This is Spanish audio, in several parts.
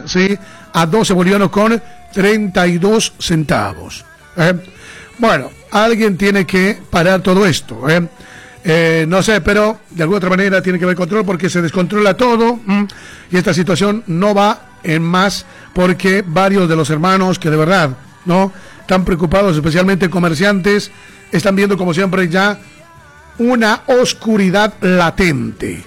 ¿sí?, a 12 bolivianos con 32 centavos. Bueno, alguien tiene que parar todo esto. No sé, pero de alguna otra manera tiene que haber control porque se descontrola todo y esta situación no va en más porque varios de los hermanos que de verdad no están preocupados, especialmente comerciantes, están viendo como siempre ya una oscuridad latente.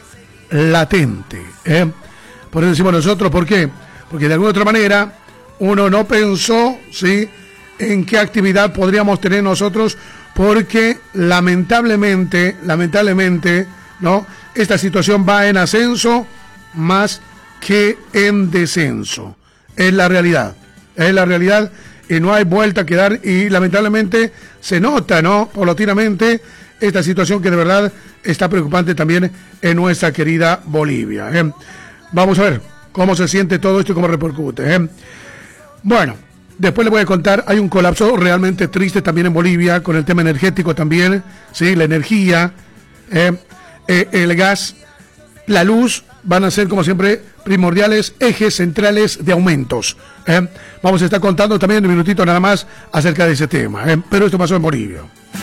Por eso decimos nosotros, ¿por qué? Porque de alguna otra manera uno no pensó, ¿sí?, en qué actividad podríamos tener nosotros, porque lamentablemente, ¿no?, esta situación va en ascenso más que en descenso. Es la realidad y no hay vuelta que dar y lamentablemente se nota, ¿no?, paulatinamente esta situación que de verdad está preocupante también en nuestra querida Bolivia. Vamos a ver cómo se siente todo esto y cómo repercute. Bueno, después les voy a contar, hay un colapso realmente triste también en Bolivia con el tema energético también, ¿sí?, la energía, el gas, la luz van a ser como siempre primordiales ejes centrales de aumentos. Vamos a estar contando también en un minutito nada más acerca de ese tema, pero esto pasó en Bolivia.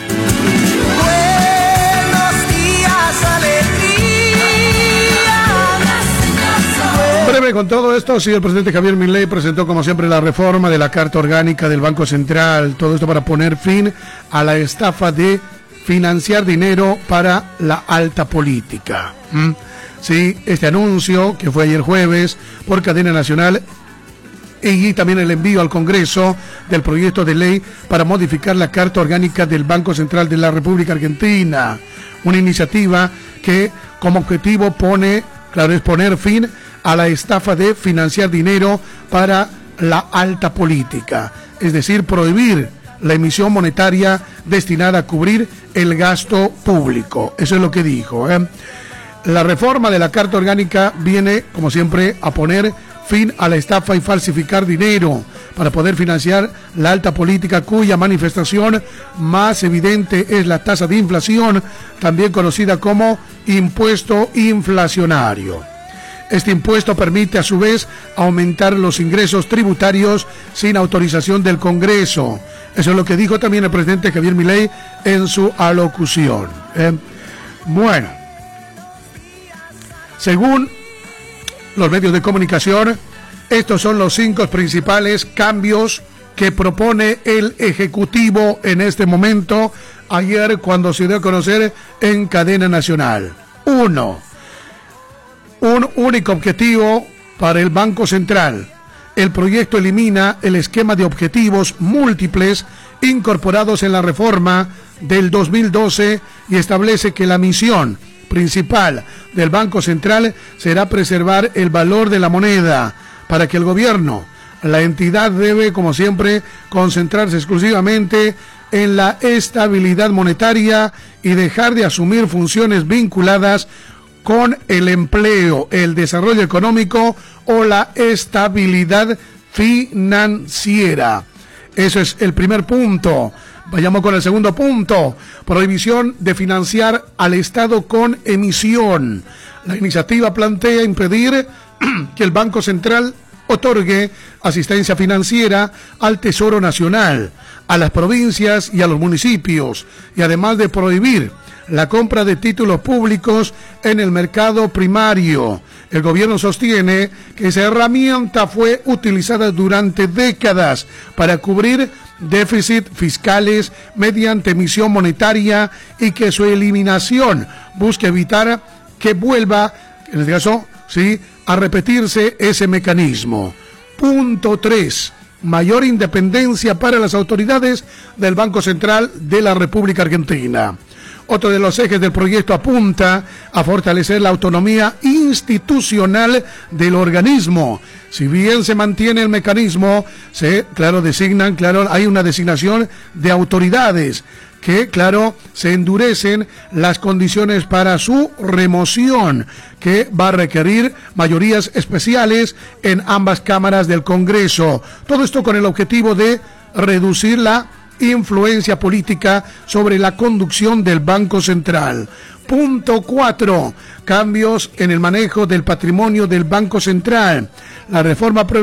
Breve con todo esto, sí, el presidente Javier Milei presentó como siempre la reforma de la Carta Orgánica del Banco Central, todo esto para poner fin a la estafa de financiar dinero para la alta política. Sí, este anuncio que fue ayer jueves por cadena nacional y también el envío al Congreso del proyecto de ley para modificar la Carta Orgánica del Banco Central de la República Argentina, una iniciativa que como objetivo es poner fin a la estafa de financiar dinero para la alta política, es decir, prohibir la emisión monetaria destinada a cubrir el gasto público. Eso es lo que dijo. La reforma de la Carta Orgánica viene, como siempre, a poner fin a la estafa y falsificar dinero para poder financiar la alta política, cuya manifestación más evidente es la tasa de inflación, también conocida como impuesto inflacionario. Este impuesto permite a su vez aumentar los ingresos tributarios sin autorización del Congreso. Eso es lo que dijo también el presidente Javier Milei en su alocución. Bueno, según los medios de comunicación, estos son los 5 principales cambios que propone el Ejecutivo en este momento, ayer cuando se dio a conocer en cadena nacional. 1. Un único objetivo para el Banco Central. El proyecto elimina el esquema de objetivos múltiples incorporados en la reforma del 2012 y establece que la misión principal del Banco Central será preservar el valor de la moneda, para que el gobierno, la entidad debe, como siempre, concentrarse exclusivamente en la estabilidad monetaria y dejar de asumir funciones vinculadas con el empleo, el desarrollo económico o la estabilidad financiera. Eso es el primer punto. Vayamos con el segundo punto. Prohibición de financiar al Estado con emisión. La iniciativa plantea impedir que el Banco Central otorgue asistencia financiera al Tesoro Nacional, a las provincias y a los municipios, y además de prohibir la compra de títulos públicos en el mercado primario. El gobierno sostiene que esa herramienta fue utilizada durante décadas para cubrir déficits fiscales mediante emisión monetaria y que su eliminación busca evitar que vuelva, en este caso, ¿sí?, a repetirse ese mecanismo. Punto 3. Mayor independencia para las autoridades del Banco Central de la República Argentina. Otro de los ejes del proyecto apunta a fortalecer la autonomía institucional del organismo. Si bien se mantiene el mecanismo, hay una designación de autoridades que, se endurecen las condiciones para su remoción, que va a requerir mayorías especiales en ambas cámaras del Congreso. Todo esto con el objetivo de reducir la influencia política sobre la conducción del Banco Central. Punto 4. Cambios en el manejo del patrimonio del Banco Central. La reforma